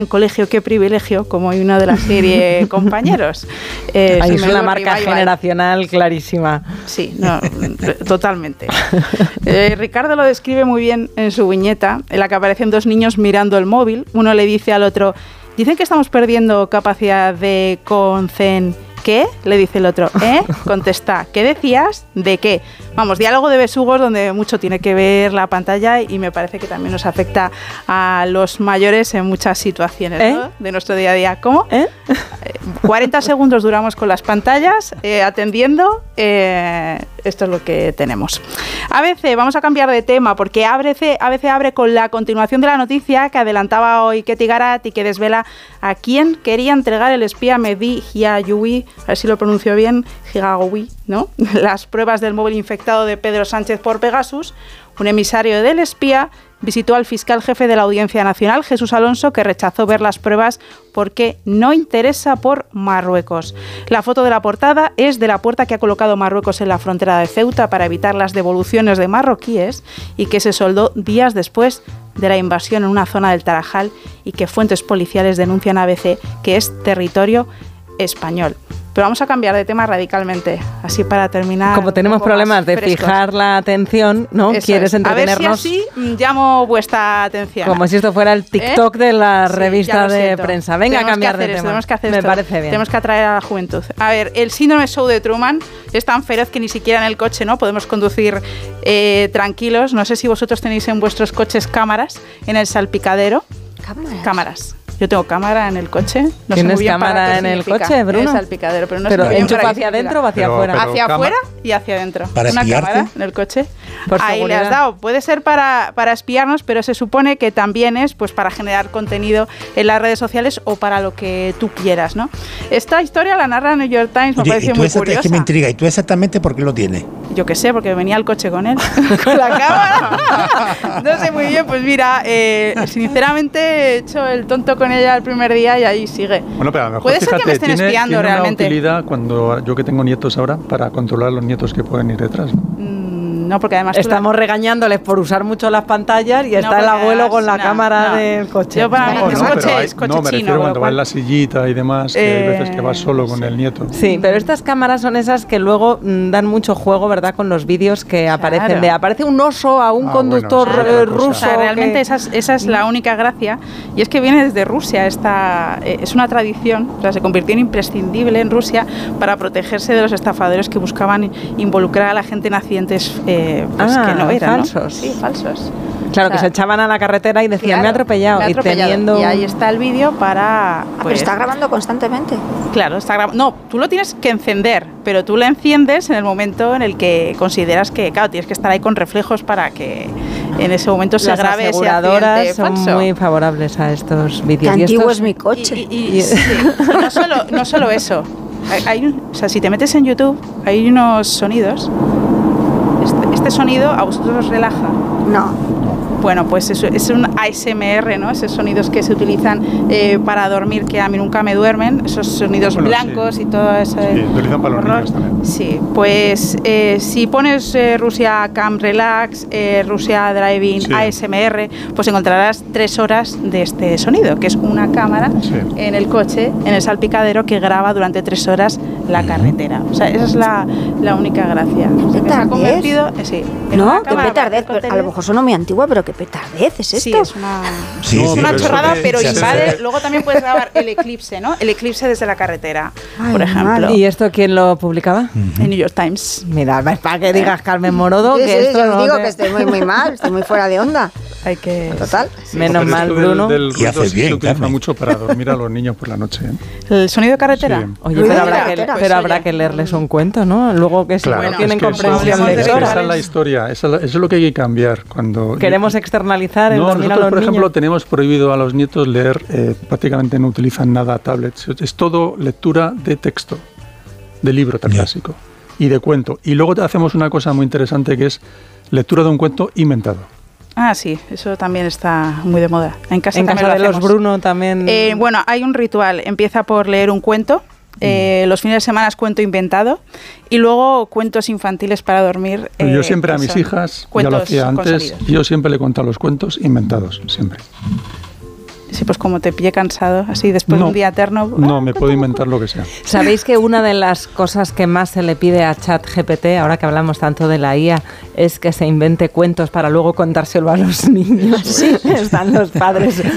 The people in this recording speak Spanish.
colegio, qué privilegio, como hay una de la serie Compañeros. Ahí es una marca generacional clarísima. Sí, no, totalmente. Ricardo lo describe muy bien en su viñeta, en la que aparecen dos niños mirando el móvil. Uno le dice al otro, dicen que estamos perdiendo capacidad de ¿Qué? Le dice el otro. Contesta. ¿Qué decías? ¿De qué? Vamos, diálogo de besugos donde mucho tiene que ver la pantalla y me parece que también nos afecta a los mayores en muchas situaciones, ¿no? De nuestro día a día. ¿Cómo? 40 segundos duramos con las pantallas atendiendo. Esto es lo que tenemos. ABC, vamos a cambiar de tema porque ABC abre con la continuación de la noticia que adelantaba hoy Ketty Garat y que desvela a quién quería entregar el espía Mehdi Hiayoui, a ver si lo pronuncio bien, Hiayoui, ¿no? Las pruebas del móvil infectado de Pedro Sánchez por Pegasus. Un emisario del espía visitó al fiscal jefe de la Audiencia Nacional, Jesús Alonso, que rechazó ver las pruebas porque no interesa por Marruecos. La foto de la portada es de la puerta que ha colocado Marruecos en la frontera de Ceuta para evitar las devoluciones de marroquíes y que se soldó días después de la invasión en una zona del Tarajal y que fuentes policiales denuncian a ABC que es territorio español. Pero vamos a cambiar de tema radicalmente, así para terminar. Como tenemos problemas de fijar la atención, ¿no? Eso ¿Quieres es. entretenernos? A ver si así llamo vuestra atención. Como si esto fuera el TikTok de la revista de prensa. Venga, a cambiar de tema. Tenemos que hacer Me esto. parece bien. Tenemos que atraer a la juventud. A ver, el síndrome show de Truman es tan feroz que ni siquiera en el coche, ¿no? Podemos conducir tranquilos. No sé si vosotros tenéis en vuestros coches cámaras en el salpicadero. Cámaras. Yo tengo cámara en el coche. No ¿Tienes cámara en el coche, Bruno? En el salpicadero, pero no sé ¿enchufa hacia adentro o hacia afuera? Hacia afuera y hacia adentro. ¿Para una espiarte? Cámara en el coche. Por ahí seguridad. le has dado. Puede ser para espiarnos, pero se supone que también es pues para generar contenido en las redes sociales o para lo que tú quieras, ¿no? Esta historia la narra New York Times, me pareció muy curiosa. Es que me intriga. ¿Y tú exactamente por qué lo tienes? Yo qué sé, porque venía al coche con él, con la cámara. No sé muy bien, pues mira, sinceramente he hecho el tonto con ella el primer día y ahí sigue. Bueno, pero a lo mejor, puede ser que me estén espiando tiene realmente. Una utilidad cuando yo que tengo nietos ahora para controlar a los nietos que pueden ir detrás, ¿no? No, porque además estamos regañándoles por usar mucho las pantallas y está el abuelo con la cámara del coche. Yo para mí es coche no, me chino. refiero cuando va en la sillita y demás, que hay veces que vas solo con el nieto. Sí, pero estas cámaras son esas que luego dan mucho juego, ¿verdad? Con los vídeos que aparecen. Aparece un oso a un conductor ruso. O sea, realmente esa es la única gracia. Y es que viene desde Rusia. Es una tradición, o sea, se convirtió en imprescindible en Rusia para protegerse de los estafadores que buscaban involucrar a la gente en accidentes que no eran, falsos. ¿no? Sí, falsos. Claro, que se echaban a la carretera y decían, claro, me ha atropellado. Y teniendo... Y ahí está el vídeo para... Pero está grabando constantemente. Claro, está grabando. No, tú lo tienes que encender, pero tú lo enciendes en el momento en el que consideras que, claro, tienes que estar ahí con reflejos para que en ese momento se grabe ese accidente son falso. Muy favorables a estos vídeos. Qué antiguo es mi coche. Sí, no solo eso. O sea, si te metes en YouTube, hay unos sonidos. Este sonido a vosotros os relaja. No. Bueno, pues eso es un ASMR, ¿no? Esos sonidos que se utilizan para dormir, que a mí nunca me duermen, esos sonidos blancos y todo eso. Sí, utilizan para los niños también. Sí, pues si pones Rusia Cam Relax, Rusia Driving ASMR, pues encontrarás 3 horas de este sonido, que es una cámara en el coche, en el salpicadero, que graba durante 3 horas la carretera. O sea, esa es la única gracia. O sea, que se ha convertido, sí. No, qué petardez. A lo mejor suena muy antigua, pero qué petardez es esto. Sí, es una chorrada, pero invade. Luego también puedes grabar el eclipse, ¿no? El eclipse desde la carretera, por ejemplo. ¿Y esto quién lo publicaba? En New York Times. Mira, para que digas, Carmen Morodo, Sí, que sí, esto yo no digo que estoy muy mal, estoy muy fuera de onda. Hay que... Total. Menos mal, Bruno. Y haces bien, se utiliza mucho para dormir a los niños por la noche, ¿eh? ¿El sonido de carretera? Sí. Oye, pero habrá que leerles un cuento, ¿no? Luego que si no tienen comprensión lectora. Esa es la historia, eso es lo que hay que cambiar. Cuando queremos externalizar el dormir a los nosotros, por ejemplo, niños. tenemos prohibido a los nietos leer, prácticamente no utilizan nada tablets, es todo lectura de texto, de libro tan clásico y de cuento. Y luego hacemos una cosa muy interesante que es lectura de un cuento inventado. Ah, sí, eso también está muy de moda. En casa de los Bruno también. Bueno, hay un ritual. Empieza por leer un cuento. Los fines de semana es cuento inventado y luego cuentos infantiles para dormir. Yo siempre a mis hijas, ya lo hacía antes, yo siempre le contaba los cuentos inventados, siempre. Sí, pues como te pille cansado, así después de un día eterno. No, me puedo inventar lo que sea. ¿Sabéis que una de las cosas que más se le pide a ChatGPT, ahora que hablamos tanto de la IA, es que se invente cuentos para luego contárselo a los niños? Sí. Están los padres